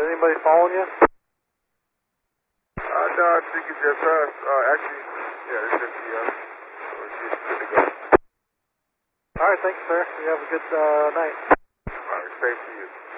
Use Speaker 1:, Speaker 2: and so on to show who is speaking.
Speaker 1: Is anybody following you?
Speaker 2: No, I think it's just us. Actually, yeah, it's just us. We're good to go.
Speaker 1: All right, thanks, sir. You have a good night.
Speaker 2: All right, same to you.